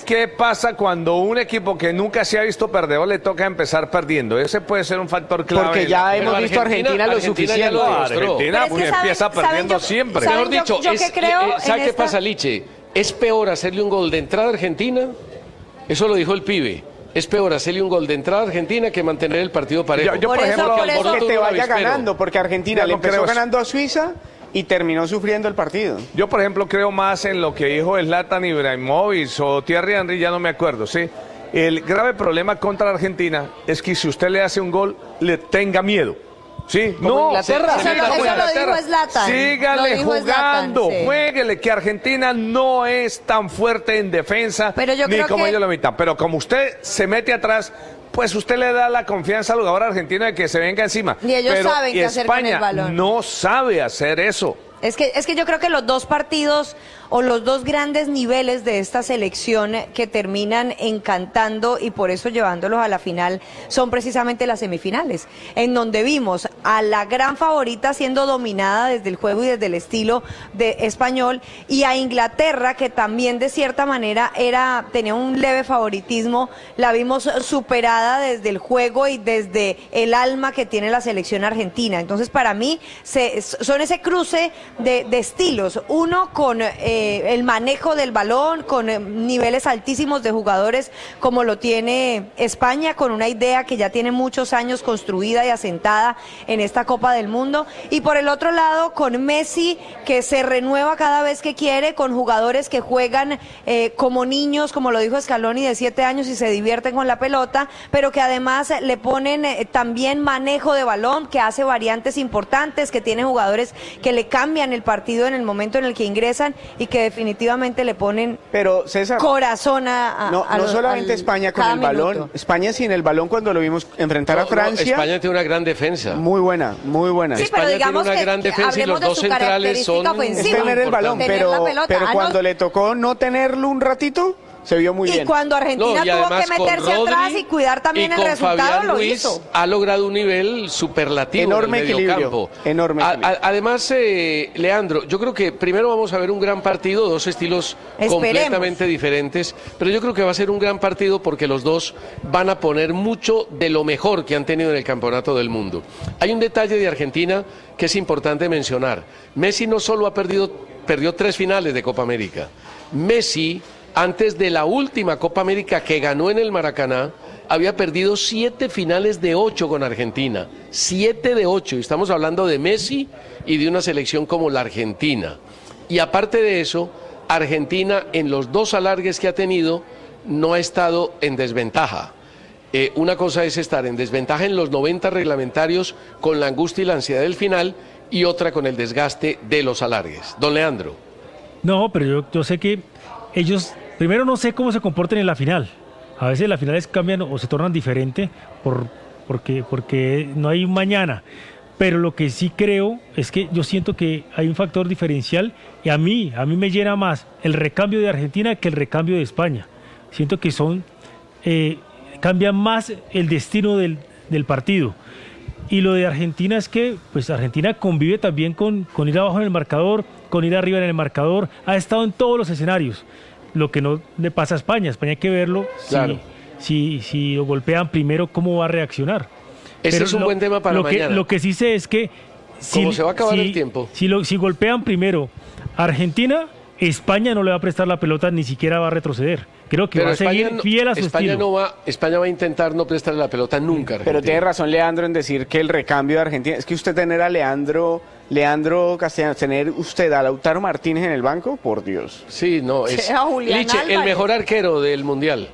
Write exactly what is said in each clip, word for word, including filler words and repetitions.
¿Qué pasa cuando un equipo que nunca se ha visto perdedor le toca empezar perdiendo? Ese puede ser un factor clave. Porque ya hemos visto a Argentina, Argentina lo suficiente. No, Argentina es que empieza saben, perdiendo saben, siempre. ¿saben? Mejor dicho, yo, yo es, que creo eh, ¿sabe en qué esta... pasa, Liche? Es peor hacerle un gol de entrada a Argentina, eso lo dijo el pibe. Es peor hacerle un gol de entrada a Argentina que mantener el partido parejo. Yo, yo por, Por eso, ejemplo, por eso. Que te vaya ganando, porque Argentina Yo le no empezó creo eso. ganando a Suiza y terminó sufriendo el partido. Yo, por ejemplo, creo más en lo que dijo Zlatan Ibrahimovic o Thierry Henry, ya no me acuerdo, ¿sí? El grave problema contra Argentina es que si usted le hace un gol, le tenga miedo. ¿Sí? Como No, Inglaterra. sí, Eso lo- como eso lo Inglaterra. dijo Zlatan. Sígale Lo dijo jugando, Zlatan, sí. juéguele, que Argentina no es tan fuerte en defensa, Pero yo ni creo como que- ellos lo imitan. Pero como usted se mete atrás, pues usted le da la confianza al jugador argentino de que se venga encima. Y ellos Pero saben qué hacer con el España balón. no sabe hacer eso. Es que, es que yo creo que los dos partidos o los dos grandes niveles de esta selección que terminan encantando y por eso llevándolos a la final son precisamente las semifinales, en donde vimos a la gran favorita siendo dominada desde el juego y desde el estilo de español y a Inglaterra que también de cierta manera era tenía un leve favoritismo, la vimos superada desde el juego y desde el alma que tiene la selección argentina. Entonces para mí se, son ese cruce de, de estilos, uno con eh, el manejo del balón, con eh, niveles altísimos de jugadores como lo tiene España, con una idea que ya tiene muchos años construida y asentada en esta Copa del Mundo, y por el otro lado con Messi que se renueva cada vez que quiere, con jugadores que juegan eh, como niños, como lo dijo Scaloni, de siete años y se divierten con la pelota, pero que además le ponen eh, también manejo de balón, que hace variantes importantes, que tiene jugadores que le cambian el partido en el momento en el que ingresan y que definitivamente le ponen Pero César, corazón a, a no, a no lo- solamente al- España con cada el balón, minuto. España sin el balón cuando lo vimos enfrentar a No, no, Francia, España tiene una gran defensa. muy buena, muy buena. Sí, pero España digamos tiene una que- gran que defensa y hablemos los de dos su centrales son característica Es ofensiva. tener el balón, Tener pero, la pelota. pero Ah, no. cuando le tocó no tenerlo un ratito, se vio muy Y bien. cuando Argentina No, y tuvo además que meterse con Rodri atrás y cuidar también y el con resultado, Fabián lo Ruiz hizo. ha logrado un nivel superlativo Enorme en el equilibrio, mediocampo. enorme A- equilibrio. a- además, eh, Leandro, yo creo que primero vamos a ver un gran partido, dos estilos Esperemos. completamente diferentes, pero yo creo que va a ser un gran partido porque los dos van a poner mucho de lo mejor que han tenido en el Campeonato del Mundo. Hay un detalle de Argentina que es importante mencionar. Messi no solo ha perdido, perdió tres finales de Copa América. Messi, antes de la última Copa América que ganó en el Maracaná, había perdido siete finales de ocho con Argentina. Siete de ocho. Y estamos hablando de Messi y de una selección como la Argentina. Y aparte de eso, Argentina en los dos alargues que ha tenido no ha estado en desventaja. Eh, una cosa es estar en desventaja en los noventa reglamentarios con la angustia y la ansiedad del final y otra con el desgaste de los alargues. Don Leandro. No, pero yo, yo sé que ellos, primero no sé cómo se comportan en la final. A veces las finales cambian o se tornan diferente por, porque, porque no hay un mañana. Pero lo que sí creo es que yo siento que hay un factor diferencial y a mí, a mí me llena más el recambio de Argentina que el recambio de España. Siento que son, eh, cambian más el destino del, del partido. Y lo de Argentina es que, pues Argentina convive también con, con ir abajo en el marcador, con ir arriba en el marcador, ha estado en todos los escenarios. Lo que no le pasa a España, España hay que verlo, Claro. si, si, si lo golpean primero, cómo va a reaccionar. Ese Pero es un lo- buen tema para lo que, mañana. lo que sí sé es que Como se va a acabar si- el tiempo. Si, lo, si golpean primero a Argentina, España no le va a prestar la pelota, ni siquiera va a retroceder. Creo que Pero va a seguir España, no- fiel a su España estilo. no va, España va a intentar no prestarle la pelota nunca. a Pero Argentina. tiene razón Leandro en decir que el recambio de Argentina, es que usted tener a Leandro, Leandro Castellanos, tener usted a Lautaro Martínez en el banco, por Dios. Sí, no, es A Julián Liche, el Álvarez. mejor arquero del Mundial.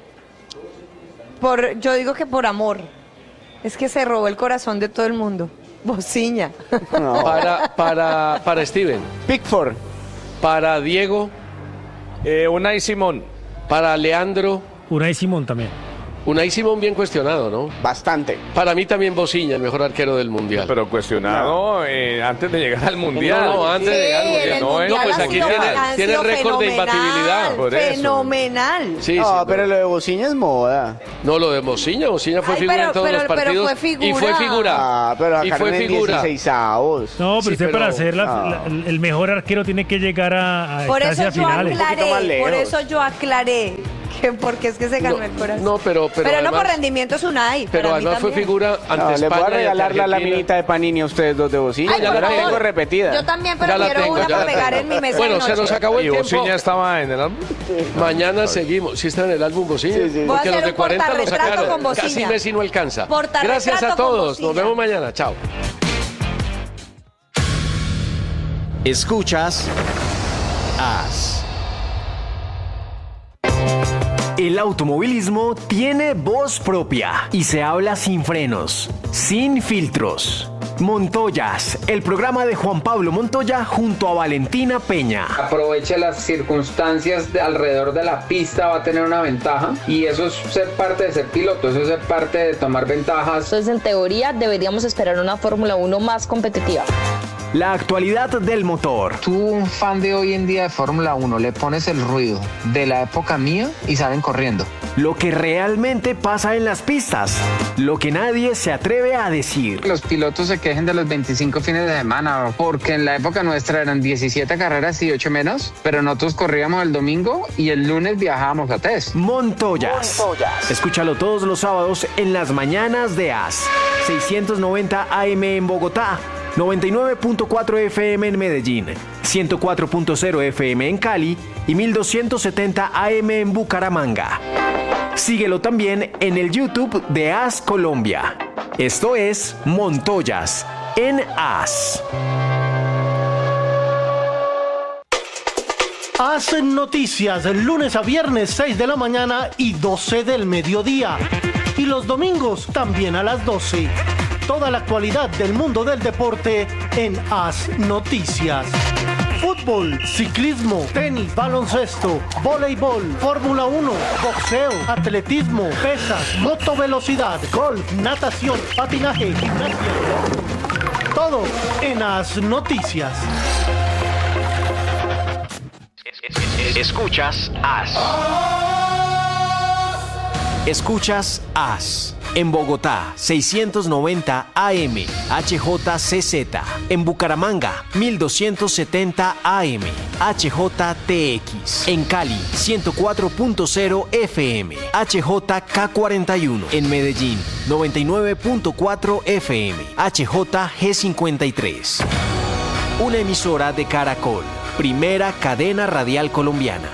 Por, yo digo que por amor. Es que se robó el corazón de todo el mundo. Bociña. No. Para, para, para Steven, Pickford, para Diego, Eh, Unai Simón. para Leandro, Unai Simón también. Unai Simón bien cuestionado, ¿no? bastante. Para mí también Bociña, el mejor arquero del Mundial. Pero cuestionado eh, antes de llegar al Mundial. No, no, antes de llegar al Sí, Mundial. el No, Mundial pues ha aquí sido- tiene, ha tiene sido récord de fenomenal, imbatibilidad. Por eso. Fenomenal. Sí, no, sí, pero lo de Bociña es moda. No, lo de Bociña, Bociña fue Ay, figura pero- en todos pero- los pero partidos. fue figura. Y fue figura. Ah, pero y acá fue en figura. dieciseisavos. No, pero Sí, usted pero- para ser la- Ah. la- el el mejor arquero tiene que llegar a, a Por eso instancias yo finales. poquito más aclaré, lejos. por eso yo aclaré que porque es que se ganó No, el corazón. no, pero- pero no además- por rendimiento es Unai. Pero para mí además fue también. figura ante No, les voy España a y ante regalar la Argentina. laminita de Panini a ustedes dos de Bocina. Ay, Ya por la favor. tengo repetida. Yo también, pero Ya la quiero tengo, una ya para la pegar tengo. en mi mesa Bueno, de se noche. nos acabó ¿Y el tiempo. Bociña estaba en el álbum? Mañana seguimos. ¿Sí está en el álbum Bocina? Sí, sí. Voy a Porque hacer los de un cuarenta lo portarretrato sacaron. con Bociña. Casi Messi no alcanza. Portarretrato Gracias a con todos. Bociña. Nos vemos mañana. Chao. Escuchas As. El automovilismo tiene voz propia y se habla sin frenos, sin filtros. Montoyas, el programa de Juan Pablo Montoya junto a Valentina Peña. Aproveche las circunstancias de alrededor de la pista, va a tener una ventaja y eso es ser parte de ser piloto, eso es ser parte de tomar ventajas. Entonces, en teoría, deberíamos esperar una Fórmula uno más competitiva. La actualidad del motor. Tú, un fan de hoy en día de Fórmula uno, le pones el ruido de la época mía y salen corriendo. Lo que realmente pasa en las pistas. Lo que nadie se atreve a decir. Los pilotos se quejen de los veinticinco fines de semana, porque en la época nuestra eran diecisiete carreras y ocho menos, pero nosotros corríamos el domingo y el lunes viajábamos a test. Montoyas. Montoyas. Escúchalo todos los sábados en las mañanas de As. seiscientos noventa A M en Bogotá, noventa y nueve punto cuatro F M en Medellín, ciento cuatro punto cero F M en Cali y mil doscientos setenta A M en Bucaramanga. Síguelo también en el YouTube de As Colombia. Esto es Montoyas en As. Hacen noticias lunes a viernes seis de la mañana y doce del mediodía. Y los domingos también a las doce. Toda la actualidad del mundo del deporte en As Noticias. Fútbol, ciclismo, tenis, baloncesto, voleibol, Fórmula uno, boxeo, atletismo, pesas, motovelocidad, golf, natación, patinaje, gimnasia. Todo en As Noticias. Escuchas As. Escuchas As. En Bogotá, seiscientos noventa A M, H J C Z. En Bucaramanga, mil doscientos setenta A M, H J T X. En Cali, ciento cuatro punto cero F M, H J K cuarenta y uno. En Medellín, noventa y nueve punto cuatro F M, H J G cincuenta y tres. Una emisora de Caracol, primera cadena radial colombiana.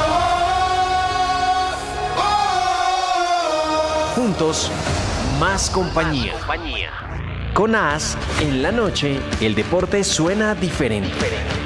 Juntos, más compañía. Con As, en la noche, el deporte suena diferente.